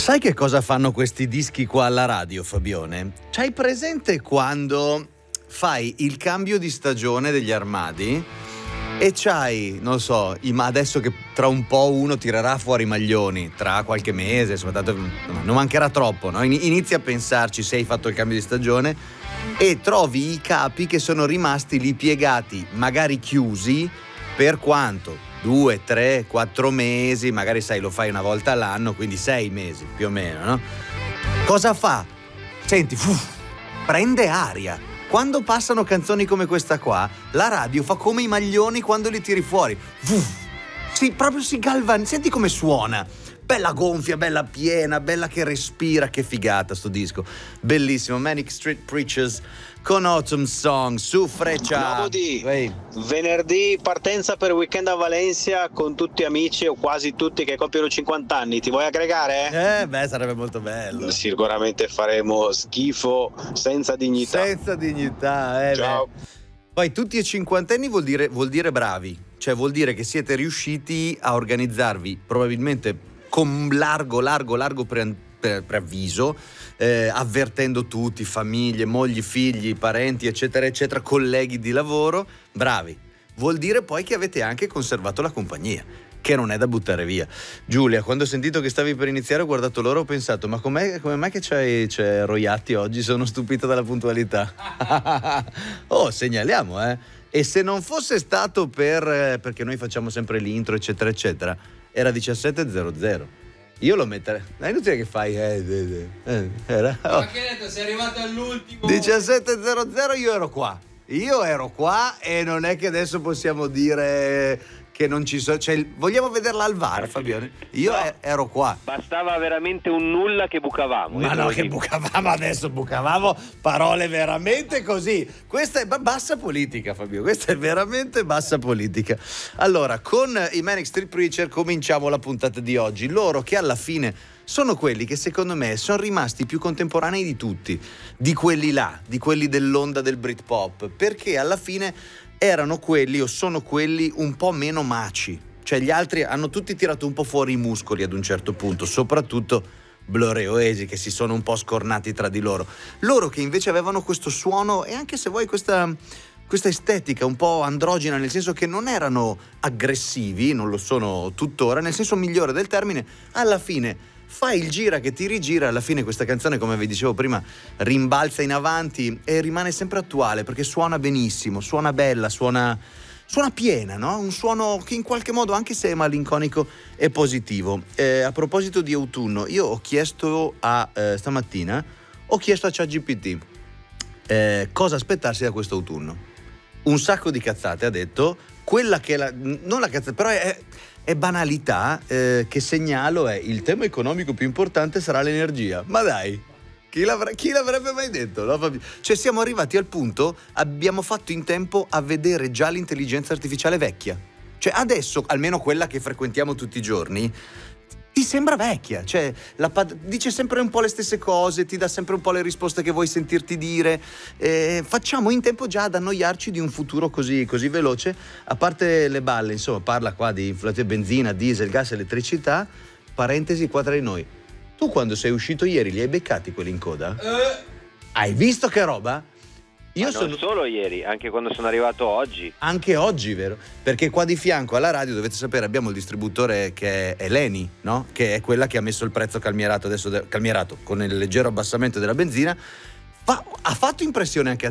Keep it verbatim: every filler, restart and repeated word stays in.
Sai che cosa fanno questi dischi qua alla radio, Fabione? C'hai presente quando fai il cambio di stagione degli armadi e c'hai, non lo so, i- ma adesso che tra un po' uno tirerà fuori i maglioni, tra qualche mese, insomma, tanto non mancherà troppo, no? In- Inizi a pensarci se hai fatto il cambio di stagione e trovi i capi che sono rimasti lì piegati, magari chiusi, per quanto? Due, tre, quattro mesi, magari sai lo fai una volta all'anno, quindi sei mesi più o meno, no? Cosa fa? Senti, fuff, prende aria. Quando passano canzoni come questa qua, la radio fa come i maglioni quando li tiri fuori. Fuff, si, proprio si galvanizza. Senti come suona. Bella gonfia, bella piena, bella che respira. Che figata sto disco. Bellissimo. Manic Street Preachers con Autumn Song su Freccia. Nobody. Ehi. Venerdì partenza per il weekend a Valencia con tutti amici o quasi tutti che compiono cinquanta anni. Ti vuoi aggregare? Eh, beh, sarebbe molto bello. Sicuramente faremo schifo senza dignità. Senza dignità, eh. Ciao. Beh. Poi tutti e cinquantenni vuol dire, vuol dire bravi, cioè vuol dire che siete riusciti a organizzarvi probabilmente con un largo, largo, largo pre- pre- preavviso, eh, avvertendo tutti, famiglie, mogli, figli, parenti, eccetera, eccetera, colleghi di lavoro. Bravi. Vuol dire poi che avete anche conservato la compagnia, che non è da buttare via. Giulia, quando ho sentito che stavi per iniziare ho guardato loro e ho pensato, ma com'è, come mai che c'hai, c'è Roiatti oggi? Sono stupito dalla puntualità. Oh, segnaliamo, eh. E se non fosse stato per, eh, perché noi facciamo sempre l'intro, eccetera, eccetera, era diciassette e zero zero. Io lo metterei. È inutile che fai. Eh, eh, eh, era, oh. Ma che hai detto? Sei arrivato all'ultimo. diciassette e zero zero, io ero qua. Io ero qua e non è che adesso possiamo dire che non ci sono. Cioè, vogliamo vederla al V A R, Fabione? Io No. e- ero qua. Bastava veramente un nulla che bucavamo. Ma io te no, lo che dico. bucavamo adesso, bucavamo parole veramente così. Questa è ba- bassa politica, Fabio, questa è veramente bassa politica. Allora, con i Manic Street Preacher cominciamo la puntata di oggi. Loro che alla fine sono quelli che secondo me sono rimasti più contemporanei di tutti, di quelli là, di quelli dell'onda del Britpop, perché alla fine erano quelli o sono quelli un po' meno maci. Cioè gli altri hanno tutti tirato un po' fuori i muscoli ad un certo punto, soprattutto Blur e Oasis che si sono un po' scornati tra di loro. Loro che invece avevano questo suono e anche se vuoi questa, questa estetica un po' androgina, nel senso che non erano aggressivi, non lo sono tuttora, nel senso migliore del termine, alla fine fai il gira che ti rigira, alla fine questa canzone, come vi dicevo prima, rimbalza in avanti e rimane sempre attuale perché suona benissimo, suona bella, suona... Suona piena, no? Un suono che in qualche modo, anche se è malinconico, è positivo. Eh, a proposito di autunno, io ho chiesto a eh, stamattina, ho chiesto a ChatGPT eh, cosa aspettarsi da questo autunno. Un sacco di cazzate, ha detto. Quella che è la, non la cazzata, però è, è banalità eh, che segnalo è il tema economico più importante sarà l'energia. Ma dai! Chi, l'avre- chi l'avrebbe mai detto? No, Fabio? Cioè siamo arrivati al punto, abbiamo fatto in tempo a vedere già l'intelligenza artificiale vecchia. Cioè adesso, almeno quella che frequentiamo tutti i giorni, ti sembra vecchia. Cioè la pad- dice sempre un po' le stesse cose, ti dà sempre un po' le risposte che vuoi sentirti dire. Eh, facciamo in tempo già ad annoiarci di un futuro così, così veloce. A parte le balle, insomma, parla qua di inflazione, benzina, diesel, gas, elettricità. Parentesi qua tra di noi. Tu quando sei uscito ieri li hai beccati quelli in coda? Eh, Hai visto che roba? Io Ma sono non solo ieri, anche quando sono arrivato oggi. anche oggi, vero? Perché qua di fianco alla radio, dovete sapere, abbiamo il distributore che è l'Eni, no? Che è quella che ha messo il prezzo calmierato adesso, de- calmierato con il leggero abbassamento della benzina. Fa- ha fatto impressione anche a